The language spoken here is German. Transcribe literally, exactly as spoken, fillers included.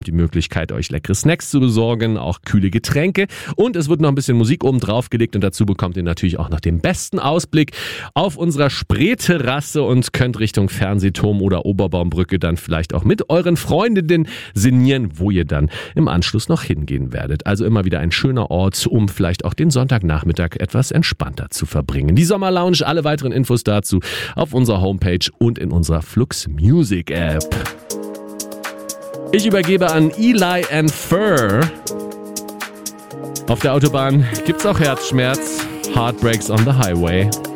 die Möglichkeit, euch leckere Snacks zu besorgen, auch kühle Getränke und es wird noch ein bisschen Musik oben drauf gelegt und dazu bekommt ihr natürlich auch noch den besten Ausblick auf unserer Spreeterrasse und könnt Richtung Fernsehturm oder Oberbaumbrücke dann vielleicht auch mit euren Freundinnen sinnieren, wo ihr dann im Anschluss noch hingehen werdet. Also immer wieder ein schöner Ort, um vielleicht auch den Sonntagnachmittag etwas entspannter zu verbringen. Die Sommerlounge, alle weiteren Infos dazu auf unserer Homepage und in unserer Flux Music App. Ich übergebe an Eli and Fur. Auf der Autobahn gibt's auch Herzschmerz. Heartbreaks on the Highway.